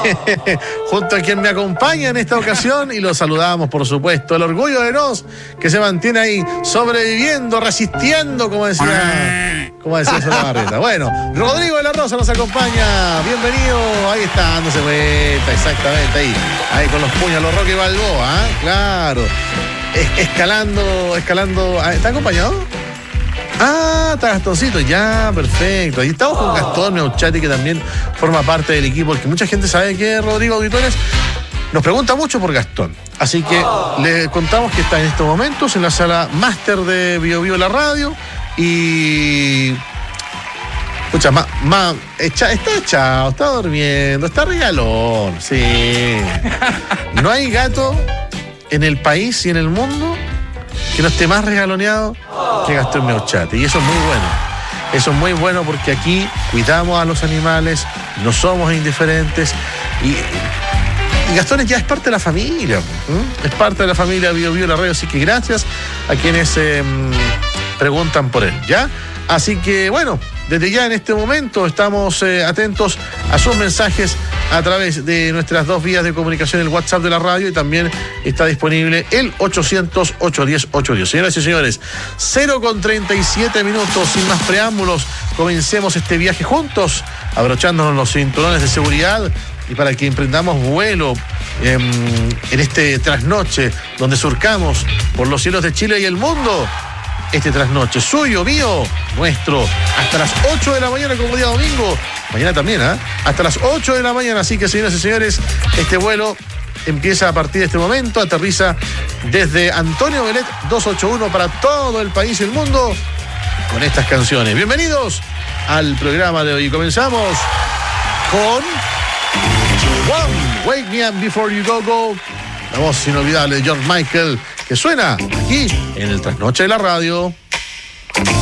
junto a quien me acompaña en esta ocasión, y lo saludamos, por supuesto, el orgullo de Nos, que se mantiene ahí sobreviviendo, resistiendo, como decía Solabarrieta. Bueno, Rodrigo de la Rosa nos acompaña, bienvenido, ahí está, dándose vuelta, exactamente, ahí con los puños, los Rocky Balboa, claro, escalando, ¿está acompañado? Está Gastoncito, ya, perfecto. Ahí estamos con Gastón Meucciati, que también forma parte del equipo, porque mucha gente sabe que Rodrigo Auditores nos pregunta mucho por Gastón. Así que le contamos que está en estos momentos en la sala máster de Bio Bio la radio y... Escucha, está echado, está durmiendo, está regalón, sí. No hay gato en el país y en el mundo que no esté más regaloneado que Gastón Meucciati. Y eso es muy bueno. Eso es muy bueno porque aquí cuidamos a los animales, no somos indiferentes. Y Gastón ya es parte de la familia. Es parte de la familia Bio Bio la radio. Así que gracias a quienes preguntan por él, ¿ya? Así que bueno, desde ya en este momento estamos atentos a sus mensajes a través de nuestras dos vías de comunicación, el WhatsApp de la radio, y también está disponible el 800-810-810. Señoras y señores, 0:37 minutos, sin más preámbulos, comencemos este viaje juntos, abrochándonos los cinturones de seguridad y para que emprendamos vuelo en este trasnoche donde surcamos por los cielos de Chile y el mundo. Este trasnoche, suyo, mío, nuestro, hasta las 8 de la mañana como día domingo. Mañana también, hasta las 8 de la mañana. Así que, señoras y señores, este vuelo empieza a partir de este momento. Aterriza desde Antonio Belet 281 para todo el país y el mundo con estas canciones. Bienvenidos al programa de hoy. Comenzamos con One, Wake Me Up Before You Go Go. La voz inolvidable de George Michael, que suena aquí en el Trasnoche de la Radio.